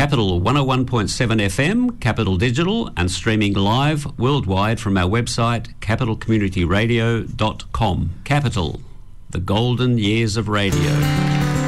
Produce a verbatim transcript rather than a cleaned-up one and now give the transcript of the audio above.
Capital one oh one point seven F M, Capital Digital, and streaming live worldwide from our website capital community radio dot com. Capital, the golden years of radio.